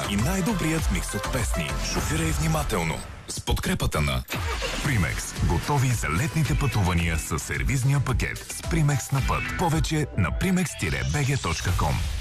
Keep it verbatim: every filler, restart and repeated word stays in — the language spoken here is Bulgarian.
и най-добрият микс от песни. Шофирай внимателно. С подкрепата на Примекс. Готови за летните пътувания с сервизния пакет. С Примекс на път. Повече на примекс бг точка ком.